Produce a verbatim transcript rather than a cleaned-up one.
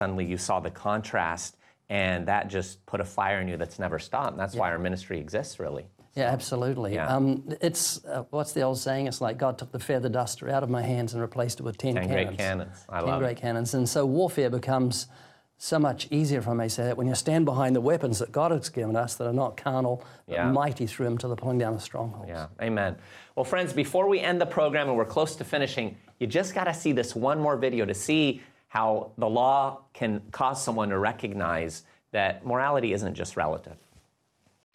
suddenly you saw the contrast, and that just put a fire in you that's never stopped. And that's Yeah. why our ministry exists, really. Yeah, absolutely. Yeah. Um, it's, uh, what's the old saying? It's like God took the feather duster out of my hands and replaced it with ten, Ten cannons. great cannons. I ten love great it. cannons. And so warfare becomes so much easier, if I may say that, when you stand behind the weapons that God has given us that are not carnal, but Yeah. mighty through Him to the pulling down of strongholds. Yeah, amen. Well, friends, before we end the program and we're close to finishing, you just got to see this one more video to see how the law can cause someone to recognize that morality isn't just relative.